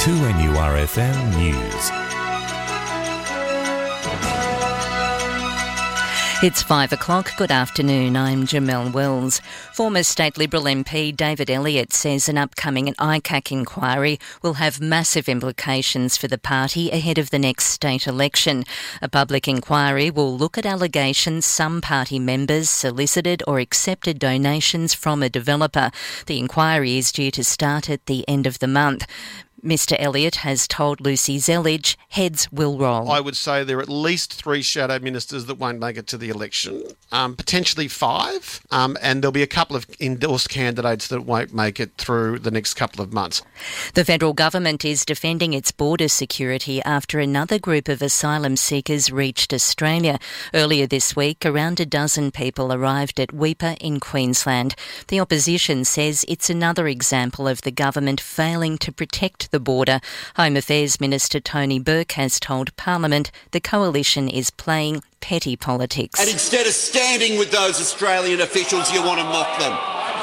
2NURFM News. It's 5 o'clock. Good afternoon. I'm Jamelle Wells. Former State Liberal MP David Elliott says an upcoming ICAC inquiry will have massive implications for the party ahead of the next state election. A public inquiry will look at allegations some party members solicited or accepted donations from a developer. The inquiry is due to start at the end of the month. Mr Elliott has told Lucy Zellige heads will roll. I would say there are at least 3 shadow ministers that won't make it to the election, potentially 5, and there'll be a couple of endorsed candidates that won't make it through the next couple of months. The federal government is defending its border security after another group of asylum seekers reached Australia. Earlier this week, around a dozen people arrived at Weipa in Queensland. The opposition says it's another example of the government failing to protect the border. Home Affairs Minister Tony Burke has told Parliament the coalition is playing petty politics. And instead of standing with those Australian officials, you want to mock them.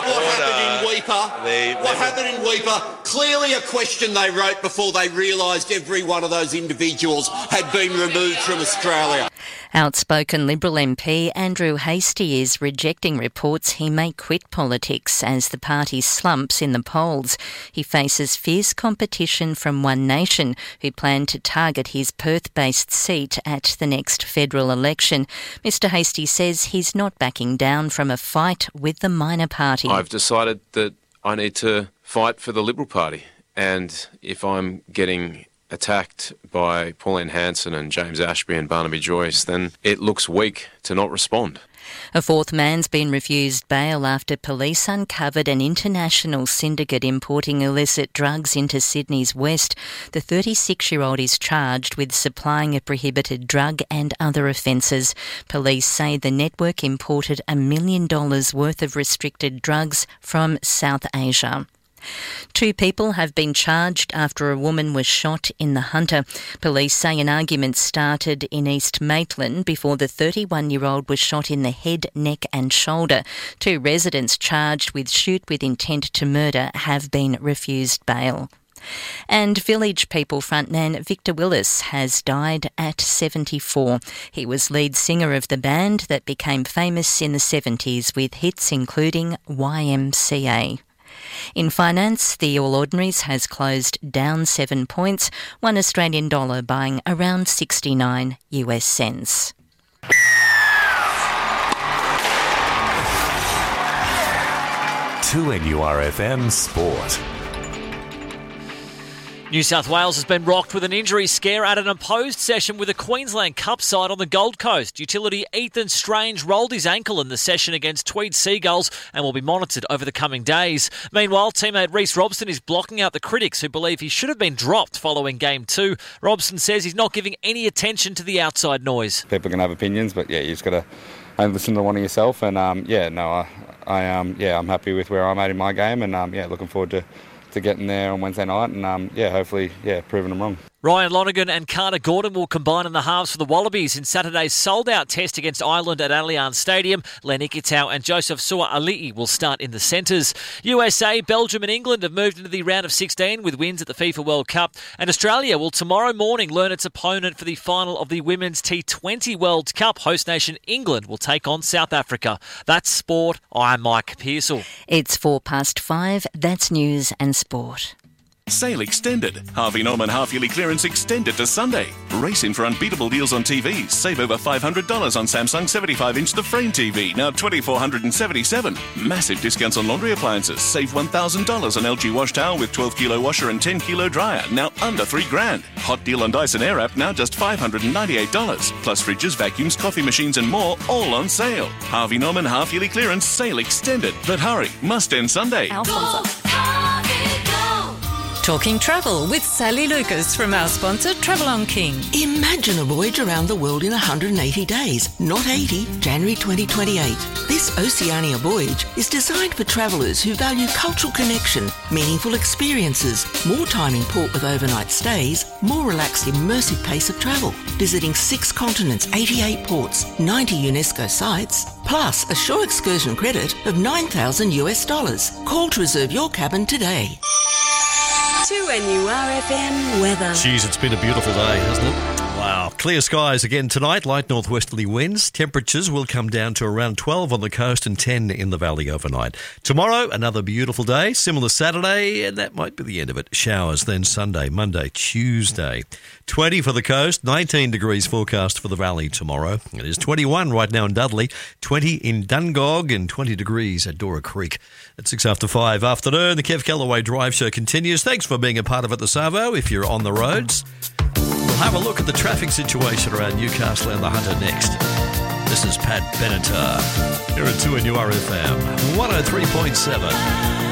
What happened in Weipa? Clearly a question they wrote before they realised every one of those individuals had been removed from Australia. Outspoken Liberal MP Andrew Hastie is rejecting reports he may quit politics as the party slumps in the polls. He faces fierce competition from One Nation, who plan to target his Perth-based seat at the next federal election. Mr Hastie says he's not backing down from a fight with the minor party. I've decided that I need to fight for the Liberal Party, and if I'm getting attacked by Pauline Hanson and James Ashby and Barnaby Joyce, then it looks weak to not respond. A 4th man's been refused bail after police uncovered an international syndicate importing illicit drugs into Sydney's west. The 36-year-old is charged with supplying a prohibited drug and other offences. Police say the network imported $1 million worth of restricted drugs from South Asia. 2 people have been charged after a woman was shot in the Hunter. Police say an argument started in East Maitland before the 31-year-old was shot in the head, neck and shoulder. 2 residents charged with shoot with intent to murder have been refused bail. And Village People frontman Victor Willis has died at 74. He was lead singer of the band that became famous in the 70s with hits including YMCA. In finance, the All Ordinaries has closed down 7 points, $1 Australian buying around 69 US cents. To NURFM Sport. New South Wales has been rocked with an injury scare at an opposed session with a Queensland Cup side on the Gold Coast. Utility Ethan Strange rolled his ankle in the session against Tweed Seagulls and will be monitored over the coming days. Meanwhile, teammate Reece Robson is blocking out the critics who believe he should have been dropped following Game 2. Robson says he's not giving any attention to the outside noise. People can have opinions, but you just got to listen to one of yourself. And I'm happy with where I'm at in my game, and looking forward to getting there on Wednesday night and hopefully proving them wrong. Ryan Lonergan and Carter Gordon will combine in the halves for the Wallabies in Saturday's sold-out test against Ireland at Allianz Stadium. Len Ikitau and Joseph Sua-Ali'i will start in the centres. USA, Belgium and England have moved into the round of 16 with wins at the FIFA World Cup. And Australia will tomorrow morning learn its opponent for the final of the Women's T20 World Cup. Host nation England will take on South Africa. That's sport. I'm Mike Pearsall. It's 5:04. That's news and sport. Sale extended. Harvey Norman half-yearly clearance extended to Sunday. Race in for unbeatable deals on TVs. Save over $500 on Samsung 75-inch The Frame TV, now $2,477. Massive discounts on laundry appliances. Save $1,000 on LG wash towel with 12-kilo washer and 10-kilo dryer, now under $3,000. Hot deal on Dyson Airwrap, now just $598. Plus fridges, vacuums, coffee machines and more, all on sale. Harvey Norman half-yearly clearance sale extended. But hurry, must end Sunday. Talking travel with Sally Lucas from our sponsor Travel on King. Imagine a voyage around the world in 180 days, not 80, January 2028. This Oceania voyage is designed for travellers who value cultural connection, meaningful experiences, more time in port with overnight stays, more relaxed immersive pace of travel, visiting 6 continents, 88 ports, 90 UNESCO sites, plus a shore excursion credit of $9,000 US. Call to reserve your cabin today. 2NURFM weather. Jeez, it's been a beautiful day, hasn't it? Wow. Clear skies again tonight, light northwesterly winds. Temperatures will come down to around 12 on the coast and 10 in the valley overnight. Tomorrow, another beautiful day. Similar Saturday, and that might be the end of it. Showers then Sunday, Monday, Tuesday. 20 for the coast, 19 degrees forecast for the valley tomorrow. It is 21 right now in Dudley, 20 in Dungog, and 20 degrees at Dora Creek. At 6 after 5 afternoon, the Kev Callaway Drive Show continues. Thanks for being a part of it this Savo. If you're on the roads, we'll have a look at the traffic situation around Newcastle and the Hunter next. This is Pat Benatar here at 2NURFM 103.7.